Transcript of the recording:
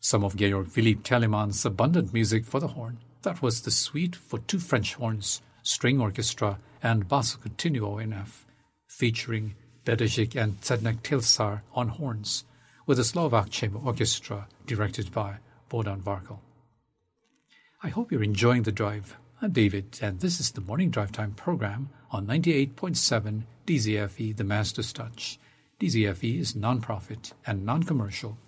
Some of Georg Philipp Telemann's abundant music for the horn. That was the Suite for two French horns, string orchestra, and basso continuo in F, featuring Bedřich and Zdeněk Tilsar on horns, with the Slovak Chamber Orchestra directed by Bohdan Varkel. I hope you're enjoying the drive. I'm David, and this is the Morning Drive Time program on 98.7 DZFE, the Master's Touch. DZFE is non-profit and non-commercial